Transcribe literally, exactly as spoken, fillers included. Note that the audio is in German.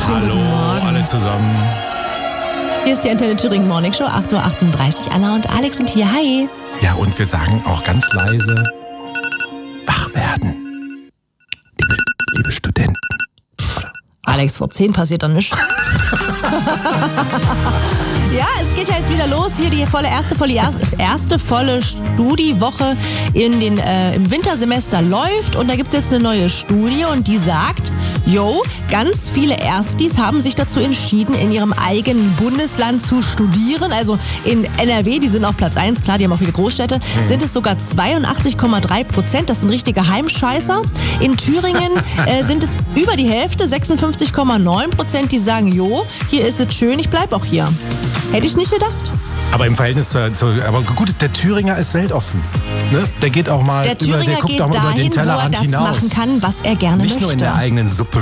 Schönen Hallo guten Morgen. alle zusammen. Hier ist die Antenne Thüringen Morning Show, acht Uhr achtunddreißig. Anna und Alex sind hier. Hi. Ja, und wir sagen auch ganz leise, wach werden. Liebe, liebe Studenten. Alex, vor zehn passiert doch nichts. Ja, es geht ja jetzt wieder los. Hier die volle erste volle, erste volle Studiewoche in den, äh, im Wintersemester läuft. Und da gibt es jetzt eine neue Studie und die sagt, yo, ganz viele Erstis haben sich dazu entschieden, in ihrem eigenen Bundesland zu studieren. Also in N R W, die sind auf Platz eins, klar, die haben auch viele Großstädte, hm. sind es sogar zweiundachtzig Komma drei Prozent. Das sind richtige Heimscheißer. In Thüringen äh, sind es über die Hälfte, sechsundfünfzig Komma neun Prozent, die sagen, jo, hier ist es schön, ich bleib auch hier. Hätte ich nicht gedacht. Aber im Verhältnis zu, zu aber gut, der Thüringer ist weltoffen. Ne? Der geht auch mal der über, der guckt geht auch mal dahin, über den Tellerrand wo er das hinaus. machen kann, was er gerne Nicht möchte. Nur in der eigenen Suppe